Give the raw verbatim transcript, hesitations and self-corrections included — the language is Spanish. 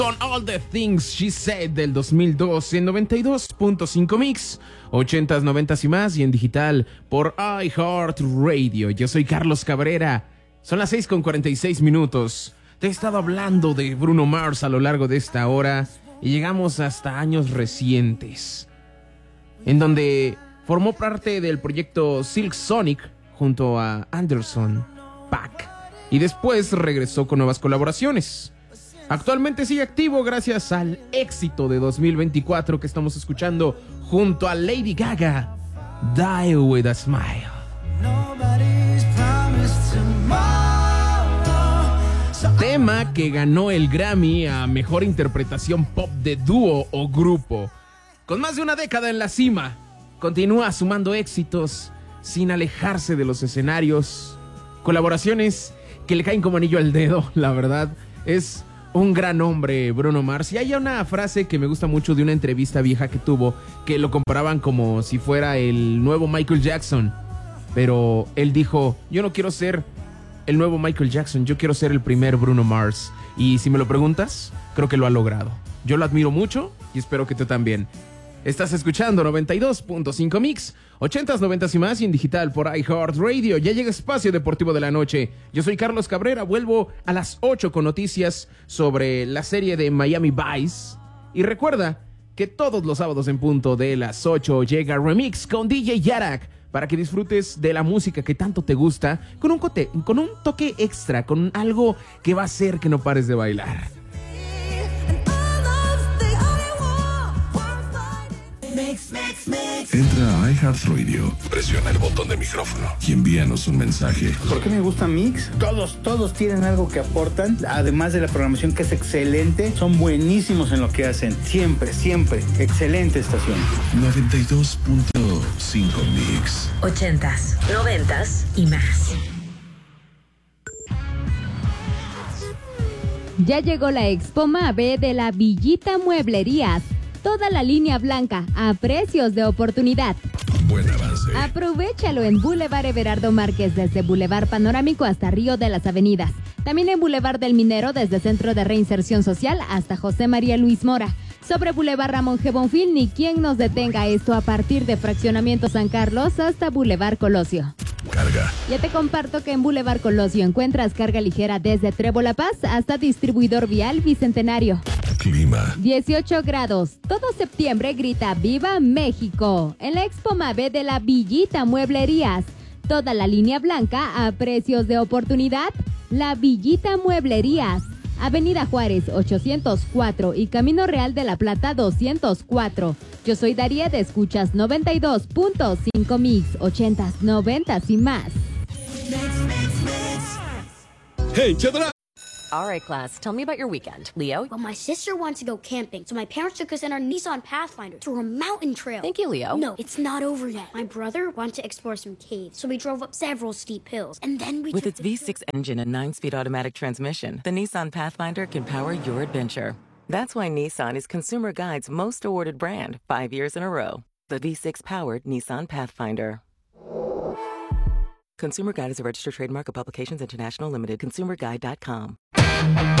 con All the Things She Said del dos mil dos en noventa y dos punto cinco Mix, ochentas, noventas y más, y en digital por iHeartRadio. Yo soy Carlos Cabrera. Son las seis con cuarenta y seis minutos. Te he estado hablando de Bruno Mars a lo largo de esta hora y llegamos hasta años recientes, en donde formó parte del proyecto Silk Sonic junto a Anderson .Paak y después regresó con nuevas colaboraciones. Actualmente sigue activo gracias al éxito de dos mil veinticuatro que estamos escuchando junto a Lady Gaga, Die With A Smile. Tema que ganó el Grammy a Mejor Interpretación Pop de Dúo o Grupo. Con más de una década en la cima, continúa sumando éxitos sin alejarse de los escenarios. Colaboraciones que le caen como anillo al dedo, la verdad. Es un gran hombre, Bruno Mars. Y hay una frase que me gusta mucho de una entrevista vieja que tuvo, que lo comparaban como si fuera el nuevo Michael Jackson. Pero él dijo, yo no quiero ser el nuevo Michael Jackson, yo quiero ser el primer Bruno Mars. Y si me lo preguntas, creo que lo ha logrado. Yo lo admiro mucho y espero que tú también. Estás escuchando noventa y dos punto cinco Mix, ochentas, noventas y más, y en digital por iHeartRadio. Ya llega Espacio Deportivo de la Noche. Yo soy Carlos Cabrera, vuelvo a las ocho con noticias sobre la serie de Miami Vice. Y recuerda que todos los sábados en punto de las ocho llega Remix con D J Yarak, para que disfrutes de la música que tanto te gusta, con un, cote, con un toque extra, con algo que va a hacer que no pares de bailar. Entra a iHeartRadio, presiona el botón de micrófono y envíanos un mensaje. ¿Por qué me gusta Mix? Todos, todos tienen algo que aportan, además de la programación que es excelente, son buenísimos en lo que hacen. Siempre, siempre, excelente estación. noventa y dos punto cinco Mix. Ochentas, noventas y más. Ya llegó la Expo Mave de la Villita Mueblerías. Toda la línea blanca a precios de oportunidad. Buen avance. Aprovechalo en Boulevard Everardo Márquez, desde Boulevard Panorámico hasta Río de las Avenidas. También en Boulevard del Minero, desde Centro de Reinserción Social hasta José María Luis Mora. Sobre Boulevard Ramón G. Bonfil, ni quien nos detenga, esto a partir de Fraccionamiento San Carlos hasta Boulevard Colosio. Carga. Ya te comparto que en Boulevard Colosio encuentras carga ligera desde Trébol La Paz hasta Distribuidor Vial Bicentenario. Clima. dieciocho grados. Todo septiembre grita ¡Viva México! En la Expo Mave de la Villita Mueblerías. Toda la línea blanca a precios de oportunidad. La Villita Mueblerías. Avenida Juárez ochocientos cuatro y Camino Real de la Plata doscientos cuatro. Yo soy Dariet, escuchas noventa y dos punto cinco Mix, ochentas, noventas y más. Hey, check it out. All right, class, tell me about your weekend. Leo? Well, my sister wanted to go camping, so my parents took us in our Nissan Pathfinder through a mountain trail. Thank you, Leo. No, it's not over yet. My brother wanted to explore some caves, so we drove up several steep hills, and then we With took its the V six engine and nine-speed automatic transmission, the Nissan Pathfinder can power your adventure. That's why Nissan is Consumer Guide's most awarded brand, five years in a row. The V six-powered Nissan Pathfinder. Consumer Guide is a registered trademark of Publications International Limited. consumer guide dot com.